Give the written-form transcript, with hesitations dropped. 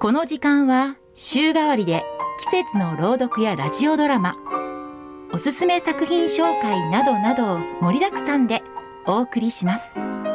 この時間は週替わりで季節の朗読やラジオドラマ、おすすめ作品紹介などなどを盛りだくさんでお送りします。